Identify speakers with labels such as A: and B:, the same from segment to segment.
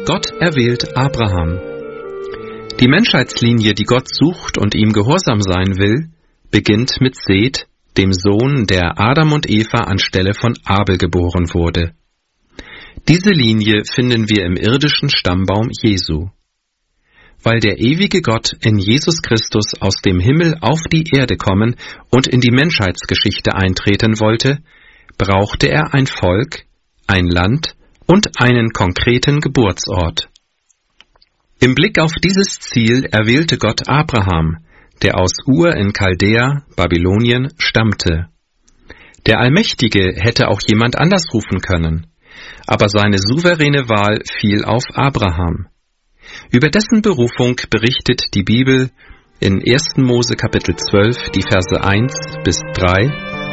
A: Gott erwählt Abraham. Die Menschheitslinie, die Gott sucht und ihm gehorsam sein will, beginnt mit Seth, dem Sohn, der Adam und Eva anstelle von Abel geboren wurde. Diese Linie finden wir im irdischen Stammbaum Jesu. Weil der ewige Gott in Jesus Christus aus dem Himmel auf die Erde kommen und in die Menschheitsgeschichte eintreten wollte, brauchte er ein Volk, ein Land und einen konkreten Geburtsort. Im Blick auf dieses Ziel erwählte Gott Abraham, der aus Ur in Chaldea, Babylonien, stammte. Der Allmächtige hätte auch jemand anders rufen können, aber seine souveräne Wahl fiel auf Abraham. Über dessen Berufung berichtet die Bibel in 1. Mose Kapitel 12, die Verse 1 bis 3.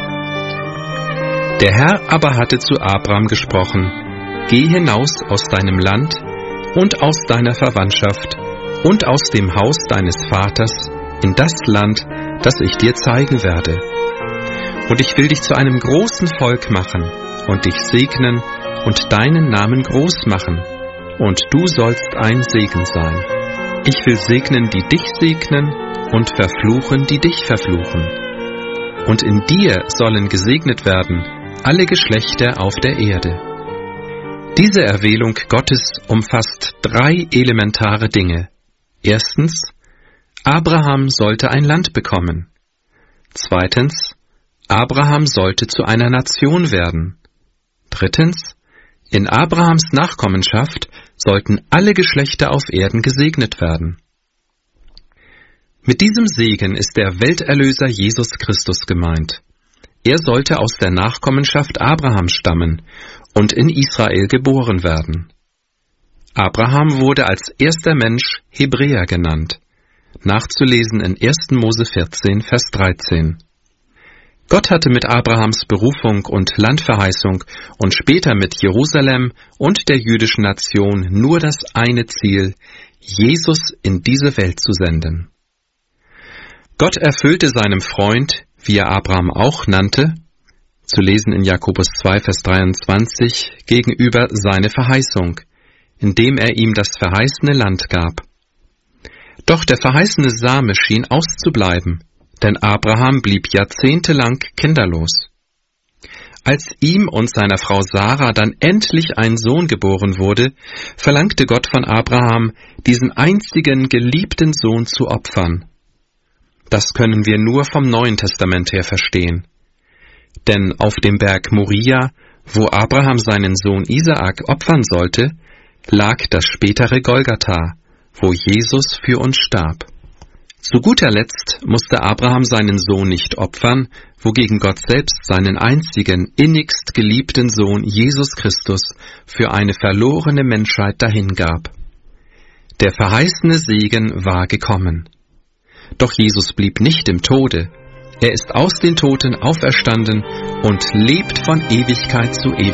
A: Der Herr aber hatte zu Abram gesprochen: Geh hinaus aus deinem Land und aus deiner Verwandtschaft und aus dem Haus deines Vaters in das Land, das ich dir zeigen werde. Und ich will dich zu einem großen Volk machen und dich segnen und deinen Namen groß machen, und du sollst ein Segen sein. Ich will segnen, die dich segnen, und verfluchen, die dich verfluchen. Und in dir sollen gesegnet werden alle Geschlechter auf der Erde. Diese Erwählung Gottes umfasst 3 elementare Dinge. Erstens, Abraham sollte ein Land bekommen. Zweitens, Abraham sollte zu einer Nation werden. Drittens, in Abrahams Nachkommenschaft sollten alle Geschlechter auf Erden gesegnet werden. Mit diesem Segen ist der Welterlöser Jesus Christus gemeint. Er sollte aus der Nachkommenschaft Abrahams stammen und in Israel geboren werden. Abraham wurde als erster Mensch Hebräer genannt, nachzulesen in 1. Mose 14, Vers 13. Gott hatte mit Abrahams Berufung und Landverheißung und später mit Jerusalem und der jüdischen Nation nur das eine Ziel, Jesus in diese Welt zu senden. Gott erfüllte seinem Freund, wie er Abraham auch nannte, zu lesen in Jakobus 2, Vers 23, gegenüber seine Verheißung, indem er ihm das verheißene Land gab. Doch der verheißene Same schien auszubleiben, denn Abraham blieb jahrzehntelang kinderlos. Als ihm und seiner Frau Sarah dann endlich ein Sohn geboren wurde, verlangte Gott von Abraham, diesen einzigen geliebten Sohn zu opfern. Das können wir nur vom Neuen Testament her verstehen. Denn auf dem Berg Moria, wo Abraham seinen Sohn Isaak opfern sollte, lag das spätere Golgatha, wo Jesus für uns starb. Zu guter Letzt musste Abraham seinen Sohn nicht opfern, wogegen Gott selbst seinen einzigen, innigst geliebten Sohn Jesus Christus für eine verlorene Menschheit dahingab. Der verheißene Segen war gekommen. Doch Jesus blieb nicht im Tode. Er ist aus den Toten auferstanden und lebt von Ewigkeit zu Ewigkeit.